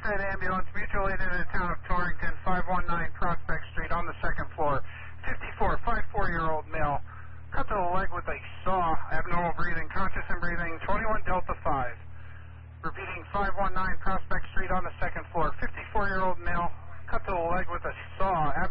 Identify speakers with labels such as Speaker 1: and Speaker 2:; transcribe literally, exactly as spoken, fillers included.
Speaker 1: United Ambulance, mutual aid in the town of Torrington, five one nine Prospect Street on the second floor. fifty-four, fifty-four-year-old male, cut to the leg with a saw, abnormal breathing, conscious and breathing, twenty-one Delta five. Repeating, five one nine Prospect Street on the second floor. fifty-four-year-old male, cut to the leg with a saw,